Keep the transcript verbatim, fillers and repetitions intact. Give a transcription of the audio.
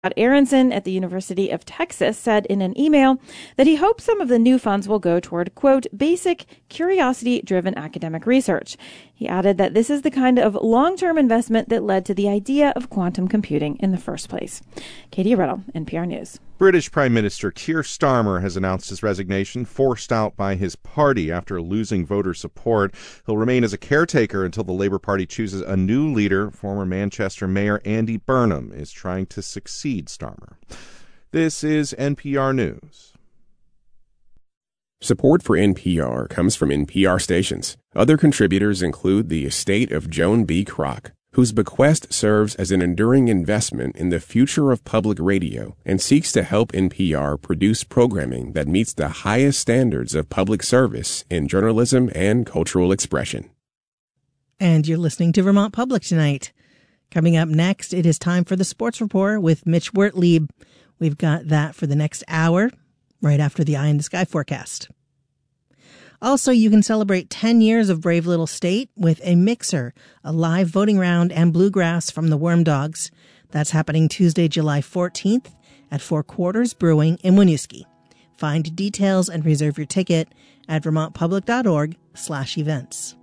Aronson at the University of Texas said in an email that he hopes some of the new funds will go toward, quote, basic curiosity-driven academic research. He added that this is the kind of long-term investment that led to the idea of quantum computing in the first place. Katie Riddle, N P R News. British Prime Minister Keir Starmer has announced his resignation, forced out by his party after losing voter support. He'll remain as a caretaker until the Labour Party chooses a new leader. Former Manchester Mayor Andy Burnham is trying to succeed Starmer. This is N P R News. Support for N P R comes from N P R stations. Other contributors include the estate of Joan B. Kroc, whose bequest serves as an enduring investment in the future of public radio and seeks to help N P R produce programming that meets the highest standards of public service in journalism and cultural expression. And you're listening to Vermont Public tonight. Coming up next, it is time for the Sports Report with Mitch Wertlieb. We've got that for the next hour, right after the Eye in the Sky forecast. Also, you can celebrate ten years of Brave Little State with a mixer, a live voting round, and bluegrass from the Worm Dogs. That's happening Tuesday, July fourteenth at Four Quarters Brewing in Winooski. Find details and reserve your ticket at vermontpublic.org slash events.